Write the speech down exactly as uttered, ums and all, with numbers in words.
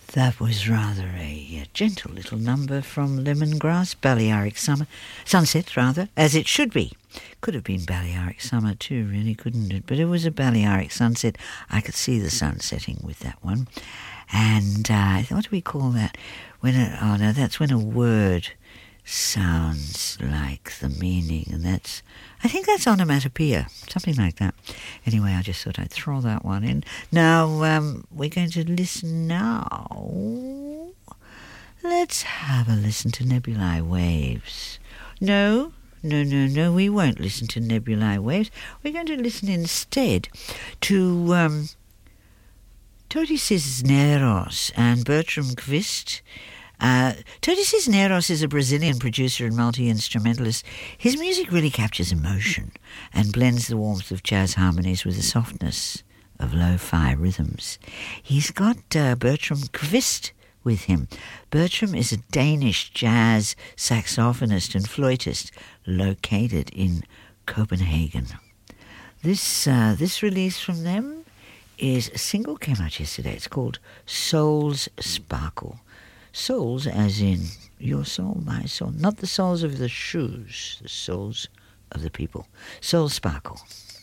That was rather a uh, gentle little number from Lemongrass, Balearic Summer, Sunset rather, as it should be. Could have been Balearic Summer too, really, couldn't it? But it was a Balearic Sunset. I could see the sun setting with that one. And uh, what do we call that? When a, oh no, that's when a word sounds like the meaning, and that's, I think that's onomatopoeia, something like that. Anyway, I just thought I'd throw that one in. Now, um, we're going to listen now. Let's have a listen to Nebulae Waves. No, no, no, no, we won't listen to Nebulae Waves. We're going to listen instead to um, Toti Cisneros and Bertram Kvist. Uh, Toti Cisneros is a Brazilian producer and multi-instrumentalist. His music really captures emotion and blends the warmth of jazz harmonies with the softness of lo-fi rhythms. He's got uh, Bertram Kvist with him. Bertram is a Danish jazz saxophonist and flautist located in Copenhagen. This uh, this release from them is a single, came out yesterday. It's called Soul's Sparkle. Souls as in your soul, my soul. Not the soles of the shoes, the souls of the people. Soul Sparkle.